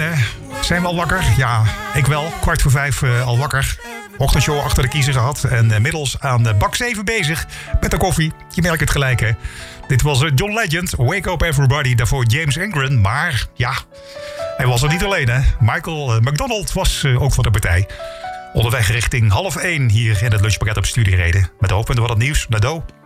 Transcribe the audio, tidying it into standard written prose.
binnen. Zijn we al wakker? Ja, ik wel. 4:15 al wakker. Ochtendshow achter de kiezer gehad. En inmiddels aan bak 7 bezig met de koffie. Je merkt het gelijk, hè. Dit was John Legend, Wake Up Everybody. Daarvoor James Ingram. Maar ja, hij was er niet alleen, hè. Michael McDonald was ook van de partij. Onderweg richting 12:30 hier in het lunchpakket op Studiereden. Met de hoofdpunten van het nieuws. Nado.